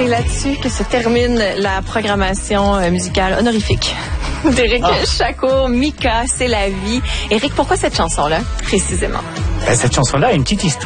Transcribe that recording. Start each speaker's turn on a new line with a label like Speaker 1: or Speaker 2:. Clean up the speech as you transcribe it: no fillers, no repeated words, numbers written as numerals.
Speaker 1: C'est là-dessus que se termine la programmation musicale honorifique d'Éric Chacot. Mika, c'est la vie. Éric, pourquoi cette chanson-là, précisément?
Speaker 2: Cette chanson-là a une petite histoire.